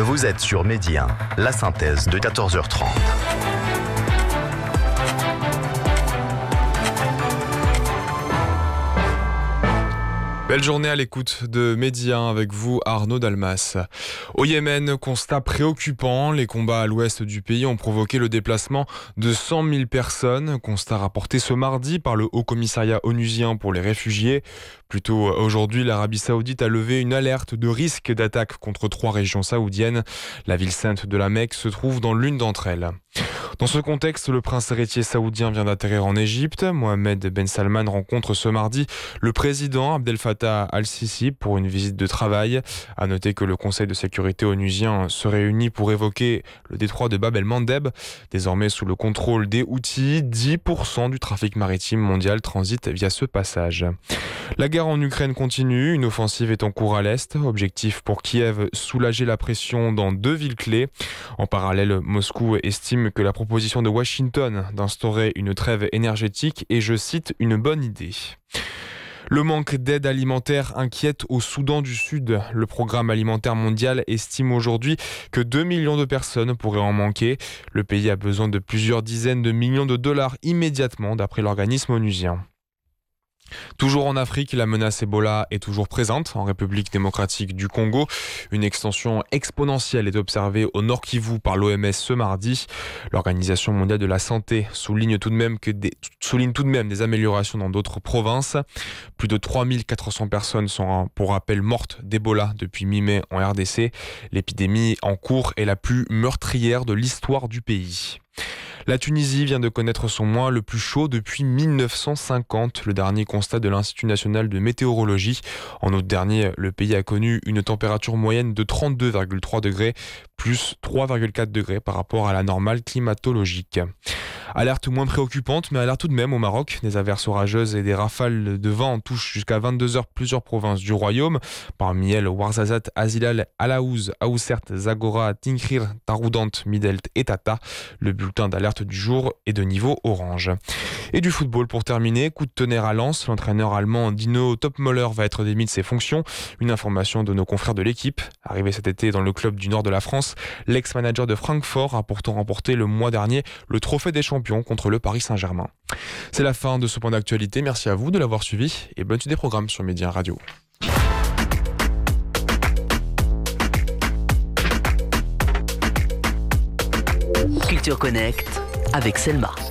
Vous êtes sur Midi 1, la synthèse de 14h30. Belle journée à l'écoute de Midi 1 avec vous, Arnaud Dalmas. Au Yémen, constat préoccupant, les combats à l'ouest du pays ont provoqué le déplacement de 100 000 personnes. Constat rapporté ce mardi par le Haut Commissariat onusien pour les réfugiés. Plus tôt aujourd'hui, l'Arabie Saoudite a levé une alerte de risque d'attaque contre 3 régions saoudiennes. La ville sainte de la Mecque se trouve dans l'une d'entre elles. Dans ce contexte, le prince héritier saoudien vient d'atterrir en Égypte. Mohamed Ben Salman rencontre ce mardi le président Abdel Fattah al-Sisi pour une visite de travail. À noter que le Conseil de sécurité onusien se réunit pour évoquer le détroit de Bab el-Mandeb. Désormais sous le contrôle des Houthis, 10% du trafic maritime mondial transite via ce passage. La guerre en Ukraine continue, une offensive est en cours à l'Est. Objectif pour Kiev, soulager la pression dans 2 villes clés. En parallèle, Moscou estime que la proposition de Washington d'instaurer une trêve énergétique est, je cite, une bonne idée. Le manque d'aide alimentaire inquiète au Soudan du Sud. Le programme alimentaire mondial estime aujourd'hui que 2 millions de personnes pourraient en manquer. Le pays a besoin de plusieurs dizaines de millions de dollars immédiatement, d'après l'organisme onusien. Toujours en Afrique, la menace Ebola est toujours présente en République démocratique du Congo. Une extension exponentielle est observée au Nord Kivu par l'OMS ce mardi. L'Organisation mondiale de la santé souligne tout de même des améliorations dans d'autres provinces. Plus de 3400 personnes sont pour rappel mortes d'Ebola depuis mi-mai en RDC. L'épidémie en cours est la plus meurtrière de l'histoire du pays. La Tunisie vient de connaître son mois le plus chaud depuis 1950, le dernier constat de l'Institut national de météorologie. En août dernier, le pays a connu une température moyenne de 32,3 degrés, plus 3,4 degrés par rapport à la normale climatologique. Alerte moins préoccupante, mais alerte tout de même au Maroc. Des averses orageuses et des rafales de vent touchent jusqu'à 22h plusieurs provinces du royaume. Parmi elles, Ouarzazate, Azilal, Alaouz, Aoussert, Zagora, Tinkhir, Taroudant, Midelt et Tata. Le bulletin d'alerte du jour est de niveau orange. Et du football pour terminer, coup de tonnerre à Lens. L'entraîneur allemand Dino Topmöller va être démis de ses fonctions. Une information de nos confrères de l'équipe. Arrivé cet été dans le club du nord de la France, l'ex-manager de Francfort a pourtant remporté le mois dernier le trophée des champions contre le Paris Saint-Germain. C'est la fin de ce point d'actualité. Merci à vous de l'avoir suivi et bonne suite des programmes sur Midi 1 Radio. Culture Connect avec Selma.